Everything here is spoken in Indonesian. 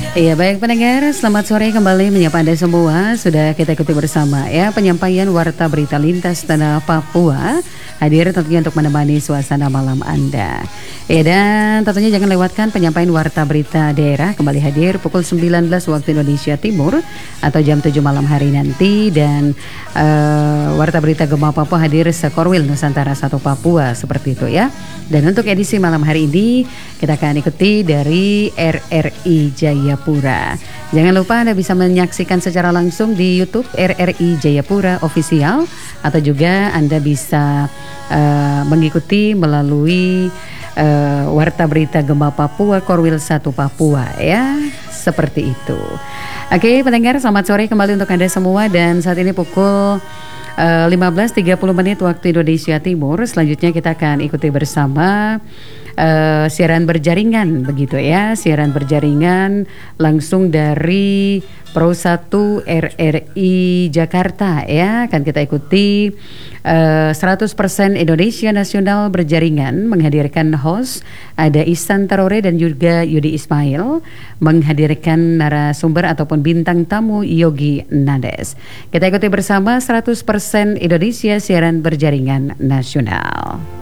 Iya baik pendengar, selamat sore kembali menyapa Anda semua. Sudah kita ikuti bersama ya penyampaian Warta Berita Lintas Tanah Papua. Hadir tentunya untuk menemani suasana malam Anda. Ya dan tentunya jangan lewatkan penyampaian Warta Berita Daerah kembali hadir pukul 19 waktu Indonesia Timur atau jam 7 malam hari nanti. Dan Warta Berita Gema Papua hadir sekorwil Nusantara 1 Papua seperti itu ya. Dan untuk edisi malam hari ini kita akan ikuti dari RRI Jayapura. Jangan lupa Anda bisa menyaksikan secara langsung di YouTube RRI Jayapura Official, atau juga Anda bisa mengikuti melalui Warta Berita Gema Papua Korwil 1 Papua ya, seperti itu. Oke pendengar, selamat sore kembali untuk Anda semua. Dan saat ini pukul 15.30 waktu Indonesia Timur. Selanjutnya kita akan ikuti bersama siaran berjaringan begitu ya, siaran berjaringan langsung dari Pro 1 RRI Jakarta ya. Akan kita ikuti 100% Indonesia Nasional berjaringan, menghadirkan host ada Ihsan Tarore dan juga Yudi Ismail, menghadirkan narasumber ataupun bintang tamu Yogi Nades. Kita ikuti bersama 100% Indonesia siaran berjaringan nasional.